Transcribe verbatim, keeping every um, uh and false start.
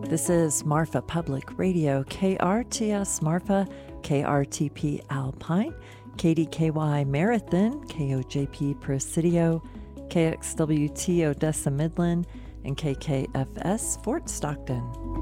This is Marfa Public Radio, K R T S Marfa, K R T P Alpine, K D K Y Marathon, K O J P Presidio, K X W T Odessa Midland, and K K F S Fort Stockton.